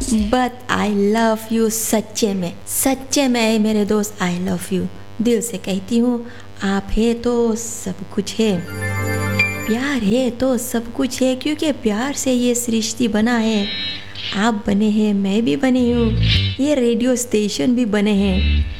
But I love you, सच्चे में मेरे दोस्त, आई लव यू। दिल से कहती हूँ, आप है तो सब कुछ है, प्यार है तो सब कुछ है, क्योंकि प्यार से ये सृष्टि बना है। आप बने हैं, मैं भी बनी हूँ, ये रेडियो स्टेशन भी बने हैं।